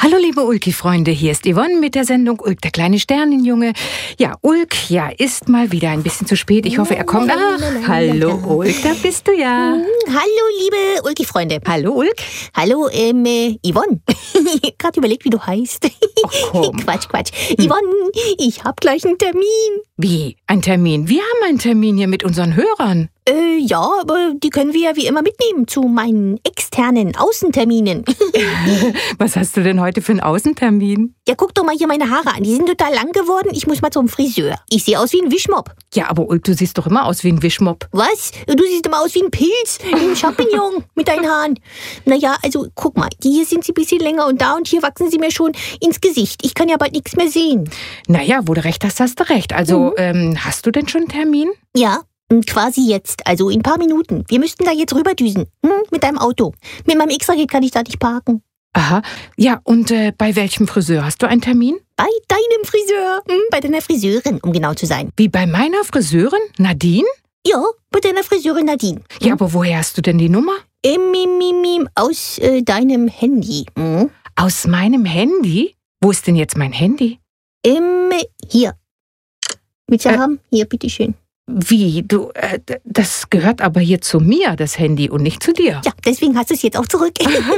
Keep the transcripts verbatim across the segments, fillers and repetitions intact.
Hallo liebe Ulki-Freunde, hier ist Yvonne mit der Sendung Ulk, der kleine Sternenjunge. Ja, Ulk, ja, ist mal wieder ein bisschen zu spät. Ich hoffe, er kommt. Ach, hallo Ulk, da bist du ja. Hallo liebe Ulki-Freunde. Hallo Ulk. Hallo, ähm, äh, Yvonne. Gerade überlegt, wie du heißt. Ach, komm. Quatsch, Quatsch. Yvonne, ich hab gleich einen Termin. Wie? Ein Termin? Wir haben einen Termin hier mit unseren Hörern. Äh, ja, aber die können wir ja wie immer mitnehmen zu meinen externen Außenterminen. Was hast du denn heute für einen Außentermin? Ja, guck doch mal hier meine Haare an. Die sind total lang geworden. Ich muss mal zum Friseur. Ich sehe aus wie ein Wischmopp. Ja, aber Ulk, du siehst doch immer aus wie ein Wischmopp. Was? Du siehst immer aus wie ein Pilz, ein Champignon mit deinen Haaren. Naja, also guck mal, hier sind sie ein bisschen länger und da und hier wachsen sie mir schon ins Gesicht. Ich kann ja bald nichts mehr sehen. Naja, wo du recht hast, hast du recht. Also, mhm. ähm, hast du denn schon einen Termin? Ja. Quasi jetzt, also in ein paar Minuten. Wir müssten da jetzt rüberdüsen, hm, mit deinem Auto. Mit meinem Extra-Geld kann ich da nicht parken. Aha, ja, und äh, bei welchem Friseur hast du einen Termin? Bei deinem Friseur, hm, bei deiner Friseurin, um genau zu sein. Wie, bei meiner Friseurin? Nadine? Ja, bei deiner Friseurin Nadine. Hm? Ja, aber woher hast du denn die Nummer? Ähm, im, im, im, aus äh, deinem Handy. Hm? Aus meinem Handy? Wo ist denn jetzt mein Handy? Ähm, hier. Willst du äh, haben? Hier, bitteschön. Wie? Du, äh, das gehört aber hier zu mir, das Handy, und nicht zu dir. Ja, deswegen hast du es jetzt auch zurück.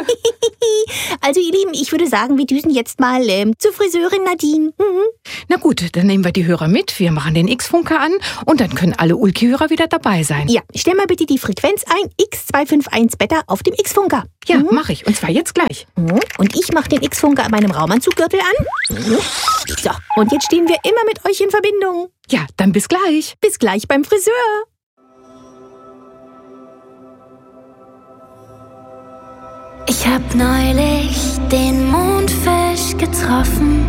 Also, ihr Lieben, ich würde sagen, wir düsen jetzt mal ähm, zur Friseurin Nadine. Mhm. Na gut, dann nehmen wir die Hörer mit, wir machen den X-Funker an und dann können alle Ulki-Hörer wieder dabei sein. Ja, stell mal bitte die Frequenz ein, X zwei fünf eins Beta auf dem X-Funker. Ja, mhm. mache ich, und zwar jetzt gleich. Mhm. Und ich mache den X-Funker an meinem Raumanzuggürtel an. Mhm. So, und jetzt stehen wir immer mit euch in Verbindung. Ja, dann bis gleich. Bis gleich beim Friseur. Ich hab neulich den Mondfisch getroffen.